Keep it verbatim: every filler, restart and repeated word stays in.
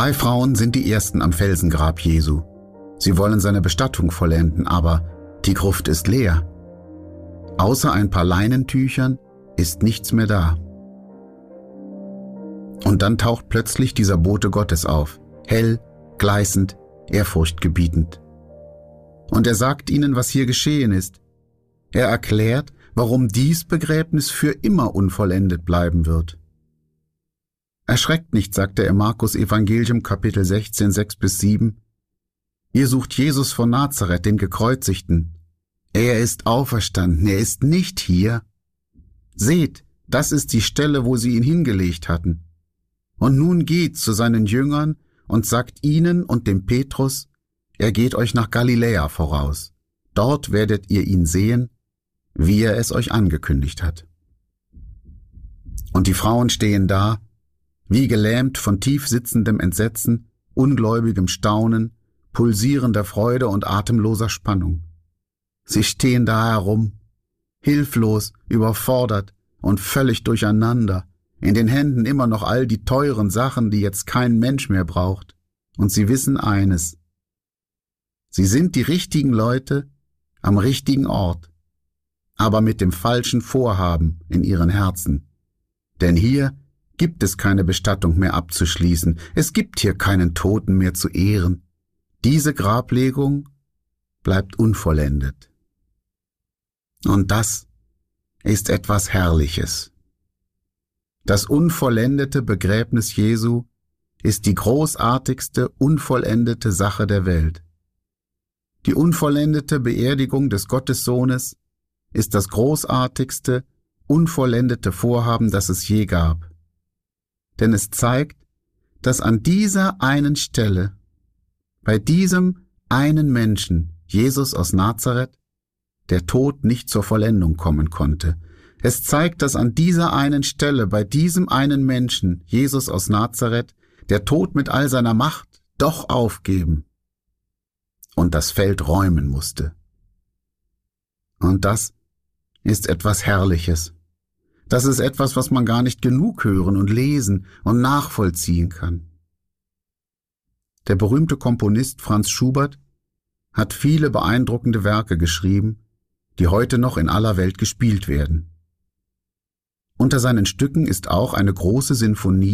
Drei Frauen sind die ersten am Felsengrab Jesu. Sie wollen seine Bestattung vollenden, aber die Gruft ist leer. Außer ein paar Leinentüchern ist nichts mehr da. Und dann taucht plötzlich dieser Bote Gottes auf, hell, gleißend, ehrfurchtgebietend. Und er sagt ihnen, was hier geschehen ist. Er erklärt, warum dies Begräbnis für immer unvollendet bleiben wird. Erschreckt nicht, sagt er im Markus Evangelium Kapitel sechzehn, sechs bis sieben. Ihr sucht Jesus von Nazareth, den Gekreuzigten. Er ist auferstanden, er ist nicht hier. Seht, das ist die Stelle, wo sie ihn hingelegt hatten. Und nun geht zu seinen Jüngern und sagt ihnen und dem Petrus, er geht euch nach Galiläa voraus. Dort werdet ihr ihn sehen, wie er es euch angekündigt hat. Und die Frauen stehen da, wie gelähmt von tief sitzendem Entsetzen, ungläubigem Staunen, pulsierender Freude und atemloser Spannung. Sie stehen da herum, hilflos, überfordert und völlig durcheinander, in den Händen immer noch all die teuren Sachen, die jetzt kein Mensch mehr braucht. Und sie wissen eines: Sie sind die richtigen Leute am richtigen Ort, aber mit dem falschen Vorhaben in ihren Herzen. Denn hier gibt es keine Bestattung mehr abzuschließen, es gibt hier keinen Toten mehr zu ehren. Diese Grablegung bleibt unvollendet. Und das ist etwas Herrliches. Das unvollendete Begräbnis Jesu ist die großartigste, unvollendete Sache der Welt. Die unvollendete Beerdigung des Gottessohnes ist das großartigste, unvollendete Vorhaben, das es je gab. Denn es zeigt, dass an dieser einen Stelle, bei diesem einen Menschen, Jesus aus Nazareth, der Tod nicht zur Vollendung kommen konnte. Es zeigt, dass an dieser einen Stelle, bei diesem einen Menschen, Jesus aus Nazareth, der Tod mit all seiner Macht doch aufgeben und das Feld räumen musste. Und das ist etwas Herrliches. Das ist etwas, was man gar nicht genug hören und lesen und nachvollziehen kann. Der berühmte Komponist Franz Schubert hat viele beeindruckende Werke geschrieben, die heute noch in aller Welt gespielt werden. Unter seinen Stücken ist auch eine große Sinfonie